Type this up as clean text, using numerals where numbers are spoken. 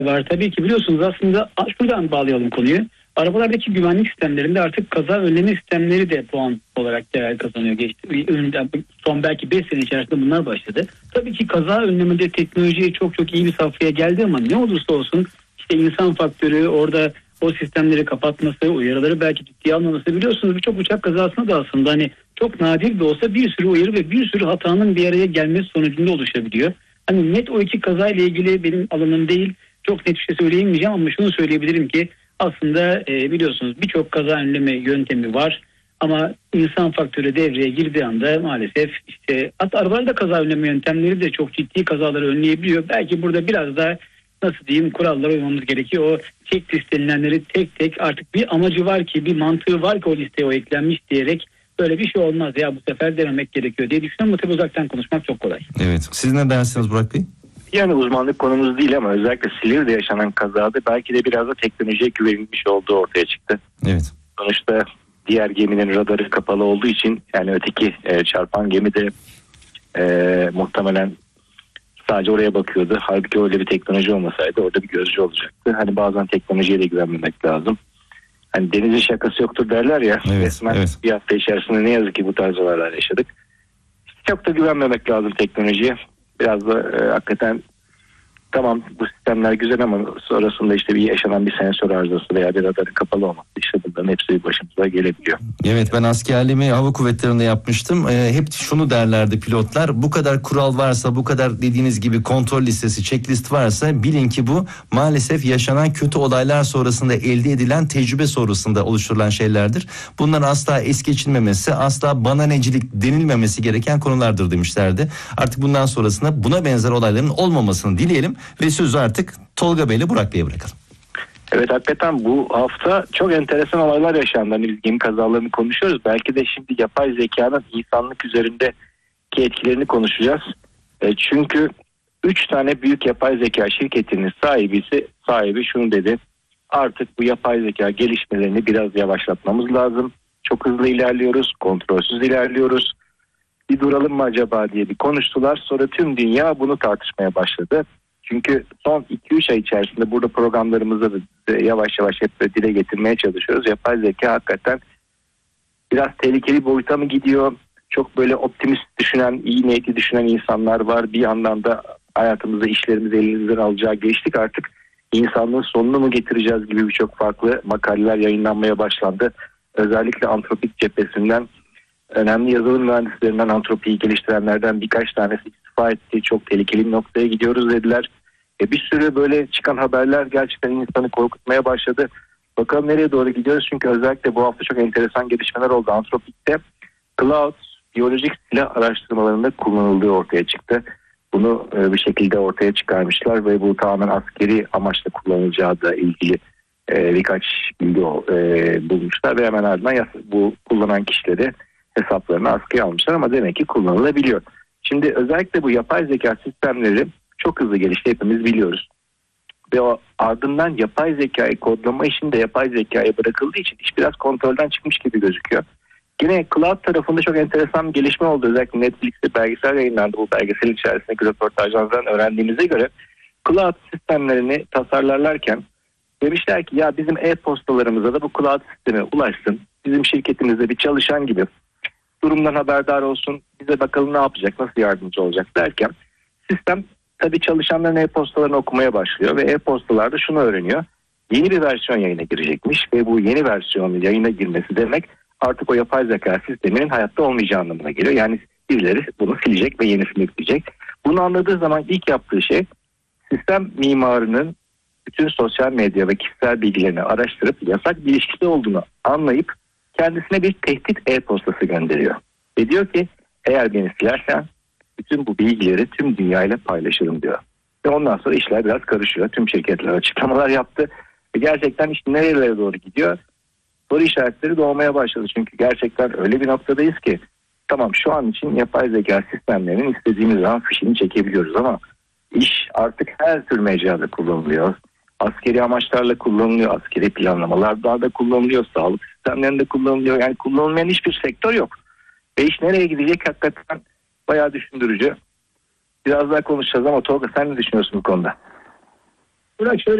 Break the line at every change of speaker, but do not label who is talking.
var. Tabii ki biliyorsunuz aslında şuradan bağlayalım konuyu. Arabalardaki güvenlik sistemlerinde artık kaza önleme sistemleri de puan olarak değer kazanıyor. Son belki 5 sene içerisinde bunlar başladı. Tabii ki kaza önlemede teknoloji çok iyi bir safhaya geldi ama ne olursa olsun işte insan faktörü orada o sistemleri kapatması, uyarıları belki ciddiye almaması, biliyorsunuz birçok uçak kazasında da aslında hani çok nadir de olsa bir sürü uyarı ve bir sürü hatanın bir araya gelmesi sonucunda oluşabiliyor. Hani net o iki kazayla ilgili benim alanım değil. Çok net bir şey söyleyemeyeceğim ama şunu söyleyebilirim ki aslında biliyorsunuz birçok kaza önleme yöntemi var. Ama insan faktörü devreye girdiği anda maalesef işte hatta arabalarda kaza önleme yöntemleri de çok ciddi kazaları önleyebiliyor. Belki burada biraz daha nasıl diyeyim kurallara uymamız gerekiyor. O checklist denilenleri tek tek artık bir amacı var ki bir mantığı var ki o listeye o eklenmiş diyerek böyle bir şey olmaz ya bu sefer denemek gerekiyor diye düşünüyorum. Tabii uzaktan konuşmak çok kolay.
Evet. Siz ne dersiniz Burak Bey?
Yani uzmanlık konumuz değil ama özellikle Silivri'de yaşanan kazada belki de biraz da teknolojiye güvenilmiş olduğu ortaya çıktı.
Evet.
Sonuçta diğer geminin radarı kapalı olduğu için yani öteki çarpan gemi de muhtemelen sadece oraya bakıyordu. Halbuki öyle bir teknoloji olmasaydı orada bir gözcü olacaktı. Hani bazen teknolojiye de güvenmemek lazım. Hani denizin şakası yoktur derler ya.
Evet,
resmen
evet.
bir hafta içerisinde ne yazık ki bu tarz olaylar yaşadık. Çok da güvenmemek lazım teknolojiye. Biraz da hakikaten tamam bu sistemler güzel ama sonrasında işte bir yaşanan bir sensör arızası veya bir radarın kapalı olması işte bunların hepsi başımıza gelebiliyor.
Evet, ben askerliğimi hava kuvvetlerinde yapmıştım. Hep şunu derlerdi pilotlar: bu kadar kural varsa, bu kadar dediğiniz gibi kontrol listesi, checklist varsa bilin ki bu maalesef yaşanan kötü olaylar sonrasında elde edilen tecrübe sonrasında oluşturulan şeylerdir. Bunlar asla es geçilmemesi, asla bananecilik denilmemesi gereken konulardır demişlerdi. Artık bundan sonrasında buna benzer olayların olmamasını dileyelim ve sözü artık Tolga Bey ile Burak Bey'e bırakalım.
Evet, hakikaten bu hafta çok enteresan olaylar yaşandı. Hani biz gemi kazalarını konuşuyoruz. Belki de şimdi yapay zekanın insanlık üzerindeki etkilerini konuşacağız. Çünkü 3 tane büyük yapay zeka şirketinin sahibi şunu dedi: artık bu yapay zeka gelişmelerini biraz yavaşlatmamız lazım. Çok hızlı ilerliyoruz, kontrolsüz ilerliyoruz. Bir duralım mı acaba diye bir konuştular. Sonra tüm dünya bunu tartışmaya başladı. Çünkü son 2-3 ay içerisinde burada programlarımızda da yavaş yavaş hep dile getirmeye çalışıyoruz. Yapay zeka hakikaten biraz tehlikeli boyuta mı gidiyor? Çok böyle optimist düşünen, iyi niyetli düşünen insanlar var. Bir yandan da hayatımızda işlerimizi elimizden alacağı geçtik, artık insanlığın sonunu mu getireceğiz gibi birçok farklı makaleler yayınlanmaya başlandı. Özellikle antropik cephesinden önemli yazılım mühendislerinden, antropiyi geliştirenlerden birkaç tanesi istifa etti. Çok tehlikeli bir noktaya gidiyoruz dediler. Bir sürü böyle çıkan haberler gerçekten insanı korkutmaya başladı. Bakalım nereye doğru gidiyoruz, çünkü özellikle bu hafta çok enteresan gelişmeler oldu. Antropik'te cloud biyolojik silah araştırmalarında kullanıldığı ortaya çıktı. Bunu bir şekilde ortaya çıkarmışlar ve bu tamamen askeri amaçla kullanılacağı da ilgili birkaç bilgi bulmuşlar ve hemen ardından bu kullanan kişileri hesaplarını askıya almışlar ama demek ki kullanılabiliyor. Şimdi özellikle bu yapay zeka sistemleri çok hızlı gelişti, hepimiz biliyoruz. Ve o ardından yapay zekayı kodlama işinde yapay zekaya bırakıldığı için iş biraz kontrolden çıkmış gibi gözüküyor. Yine cloud tarafında çok enteresan bir gelişme oldu. Özellikle Netflix'te belgesel yayınlandı. Bu belgeselin içerisindeki röportajlardan öğrendiğimize göre cloud sistemlerini tasarlarlarken demişler ki ya bizim e-postalarımıza da bu cloud sistemi ulaşsın. Bizim şirketimizde bir çalışan gibi durumdan haberdar olsun. Bize bakalım ne yapacak, nasıl yardımcı olacak derken sistem tabii çalışanların e-postalarını okumaya başlıyor ve e-postalarda şunu öğreniyor: yeni bir versiyon yayına girecekmiş ve bu yeni versiyonun yayına girmesi demek artık o yapay zeka sisteminin hayatta olmayacağı anlamına geliyor. Yani birileri bunu silecek ve yenisini ekleyecek. Bunu anladığı zaman ilk yaptığı şey sistem mimarının bütün sosyal medya ve kişisel bilgilerini araştırıp yasak bir ilişkisi olduğunu anlayıp kendisine bir tehdit e-postası gönderiyor. Ve diyor ki eğer beni silersen bütün bu bilgileri tüm dünyayla paylaşırım diyor. Ve ondan sonra işler biraz karışıyor. Tüm şirketler açıklamalar yaptı. Ve gerçekten iş nerelere doğru gidiyor? Soru işaretleri doğmaya başladı. Çünkü gerçekten öyle bir noktadayız ki tamam şu an için yapay zeka sistemlerinin istediğimiz zaman fişini çekebiliyoruz ama iş artık her tür mecrada kullanılıyor. Askeri amaçlarla kullanılıyor. Askeri planlamalarda da kullanılıyor. Sağlık sistemlerinde kullanılıyor. Yani kullanılmayan hiçbir sektör yok. Ve iş nereye gidecek hakikaten bayağı düşündürücü. Biraz daha konuşacağız ama Tolga sen ne düşünüyorsun bu konuda?
Burak şöyle